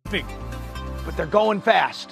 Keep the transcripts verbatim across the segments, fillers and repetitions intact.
but they're going fast.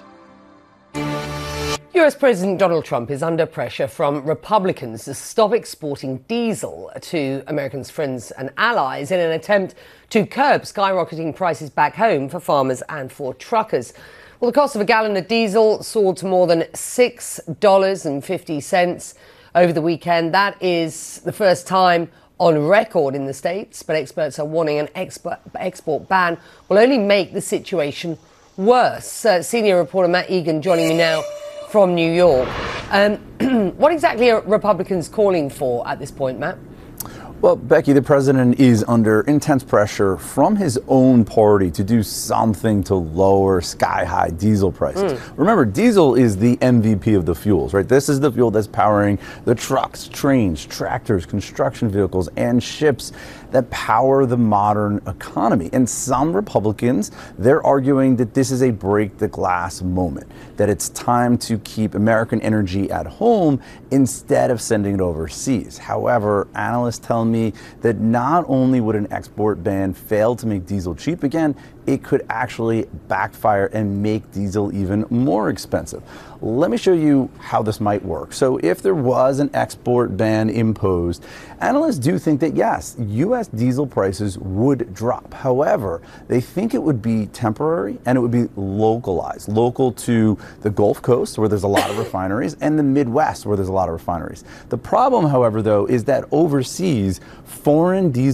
U S President Donald Trump is under pressure from Republicans to stop exporting diesel to Americans' friends and allies in an attempt to curb skyrocketing prices back home for farmers and for truckers. Well, the cost of a gallon of diesel soared to more than six dollars and fifty cents over the weekend. That is the first time on record in the States, but experts are warning an export, export ban will only make the situation worse. Uh, senior reporter Matt Egan joining me now from New York. Um, what exactly are Republicans calling for at this point, Matt? Well, Becky, the president is under intense pressure from his own party to do something to lower sky-high diesel prices. Mm. Remember, diesel is the M V P of the fuels, right? This is the fuel that's powering the trucks, trains, tractors, construction vehicles, and ships that power the modern economy. And some Republicans, they're arguing that this is a break-the-glass moment, that it's time to keep American energy at home instead of sending it overseas. However, analysts tell me that not only would an export ban fail to make diesel cheap again, it could actually backfire and make diesel even more expensive. Let me show you how this might work. So if there was an export ban imposed, analysts do think that yes, U S diesel prices would drop. However, they think it would be temporary and it would be localized, local to the Gulf Coast where there's a lot of refineries and the Midwest where there's a lot of refineries. The problem, however, though, is that overseas, foreign diesel